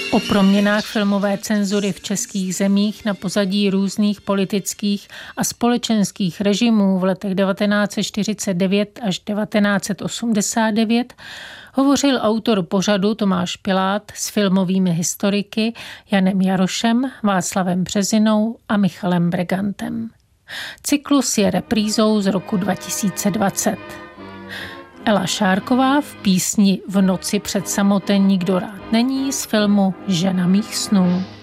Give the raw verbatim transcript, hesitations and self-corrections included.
O proměnách filmové cenzury v českých zemích na pozadí různých politických a společenských režimů v letech devatenáct set čtyřicet devět až devatenáct set osmdesát devět hovořil autor pořadu Tomáš Pilát s filmovými historiky Janem Jarošem, Václavem Březinou a Michalem Bregantem. Cyklus je reprízou z roku dva tisíce dvacet. Ela Šárková v písni V noci před samotem nikdo rád není z filmu Žena mých snů.